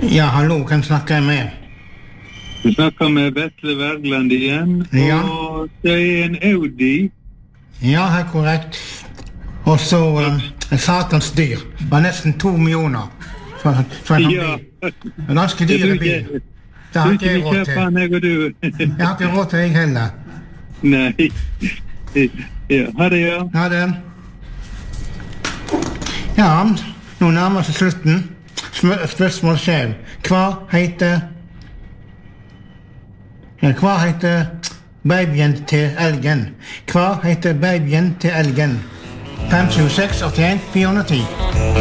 Ja, hallo, hvem snakker jeg med? Du snakker med Vetle Wergeland igjen, Ja. og det en Audi. Ja, helt korrekt. Og så en satans dyr. Det var nesten 2 millioner for en Ja. bil. En ganske dyr bil. Det har ikke jeg råd til. Jeg og du. Jeg har ikke råd til deg heller. Nei. Ja, ha det, ja. Ha det. Ja, nå nærmer seg slutten. Spørsmål selv. Hva heter babyen til elgen? Hva heter babyen til elgen? 5, 7, 6, 81, 410.